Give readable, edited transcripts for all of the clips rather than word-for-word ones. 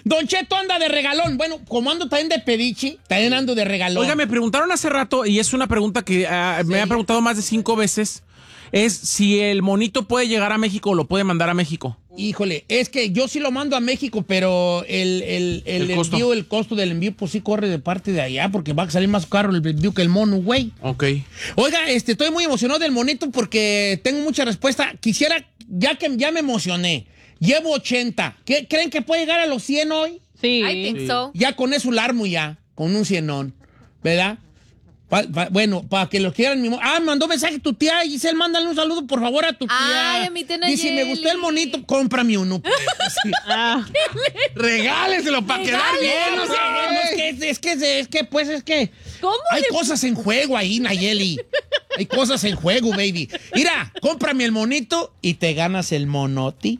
Don Cheto anda de regalón. Bueno, como ando también de pedichi, también ando de regalón. Oiga, me preguntaron hace rato, y es una pregunta que me han preguntado más de 5 veces, es si el monito puede llegar a México o lo puede mandar a México. Híjole, es que yo sí lo mando a México, pero el costo. envío, el costo del envío, pues sí corre de parte de allá, porque va a salir más caro el envío que el mono, güey. Ok. Oiga, estoy muy emocionado del monito porque tengo mucha respuesta. Quisiera, ya me emocioné. Llevo 80. ¿Qué, creen que puede llegar a los 100 hoy? Sí. I think so. Ya con eso larmo ya, con un 100, ¿verdad? Bueno, para que lo quieran. Mandó mensaje tu tía Giselle, mándale un saludo por favor a tu tía. Ay, a mi tía Dice, me Nayeli. gustó el monito, cómprame uno. Pues. Sí. Regáleselo para quedar bien. No sé, es que, ¿Cómo hay le- cosas en juego ahí, Nayeli. Hay cosas en juego, baby. Mira, cómprame el monito y te ganas el monoti.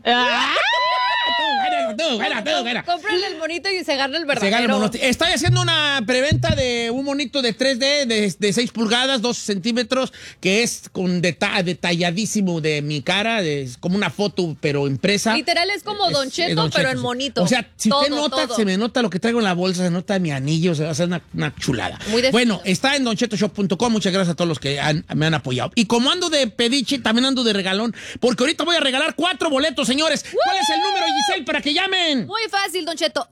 Tú, gana. Cómprale el monito y se gana el Se verdadero. gana el monoti. Estoy haciendo una preventa de un monito de 3D de 6 pulgadas, 12 centímetros, que es con detalladísimo de mi cara, es como una foto, pero impresa. Literal es como Don Cheto, Don pero Cheto, en sí. monito. O sea, si usted Todo, nota, todo. se me nota lo que traigo en la bolsa, se nota mi anillo, se va a hacer una chulada. Muy definido. Bueno, está en donchetoshop.com. Muchas gracias a todos los que me han apoyado. Y como ando de pediche, también ando de regalón, porque ahorita voy a regalar 4 boletos, señores. ¿Cuál es el número, Giselle, para que llamen? Muy fácil, Don Cheto.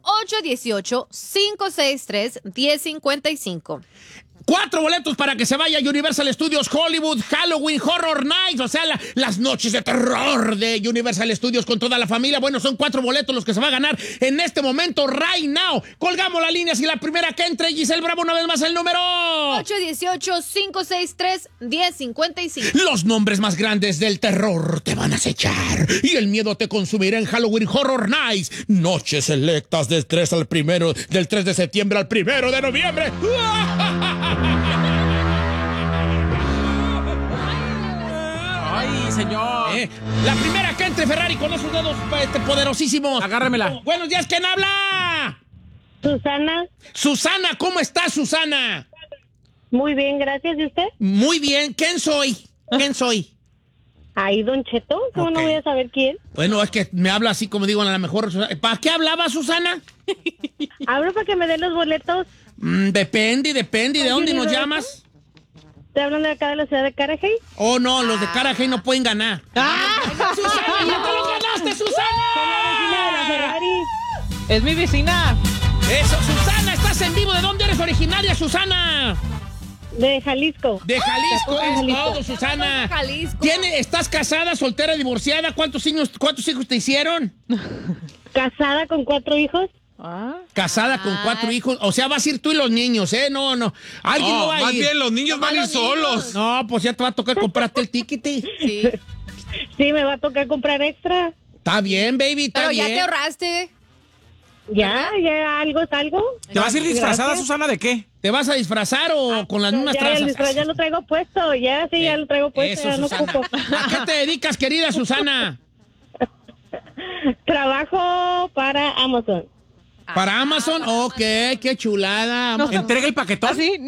818-563-1055. 4 boletos para que se vaya a Universal Studios Hollywood Halloween Horror Nights, o sea, las noches de terror de Universal Studios con toda la familia. Bueno, son 4 boletos los que se va a ganar en este momento, right now. Colgamos la línea, si la primera que entre, Giselle Bravo, una vez más el número. 818-563-1055. Los nombres más grandes del terror te van a acechar y el miedo te consumirá en Halloween Horror Nights. Noches selectas del 3 de septiembre al 1 de noviembre. Ay, señor. La primera que entre, Ferrari, con esos dedos poderosísimos. Agárremela. Buenos días, ¿quién habla? Susana, Susana, ¿cómo estás, Susana? muy bien, gracias. ¿Y usted? Muy bien. ¿Quién soy? Ahí, Don Cheto, ¿cómo Ok. no voy a saber quién? Bueno, es que me habla así como digo, a lo mejor. ¿Para qué hablaba, Susana? Hablo para que me den los boletos. Depende. ¿De dónde nos llamas? ¿Estoy hablando de acá de la ciudad de Carajay? Oh, no, los de Carajay no pueden ganar. ¡Susana, ya te lo ganaste, Susana! Vecina de la Ferrari. Es mi vecina. Eso, Susana, estás en vivo. ¿De dónde eres originaria, Susana? De Jalisco. De Jalisco, De es Jalisco. todo, Susana. Jalisco. ¿Estás casada, soltera, divorciada? ¿Cuántos hijos te hicieron? Casada con 4 hijos. Casada con 4 hijos. O sea, vas a ir tú y los niños, ¿eh? No. Alguien no va a ir. Más bien los niños van a ir los niños. solos. No, pues ya te va a tocar comprarte el ticket. Sí. Sí, me va a tocar comprar extra. Está bien, baby, está Pero bien. ya te ahorraste. Ya algo es algo. ¿Te vas a ir disfrazada, Gracias. Susana, de qué? ¿Te vas a disfrazar o con las mismas Ya, el trazas? disfraz ya lo traigo puesto. Ya lo traigo puesto. Eso, Ya no Susana. ocupo. ¿A qué te dedicas, querida Susana? Trabajo para Amazon. ¿Para Amazon? Ok, qué chulada. Entrega el paquetón. ¿Así?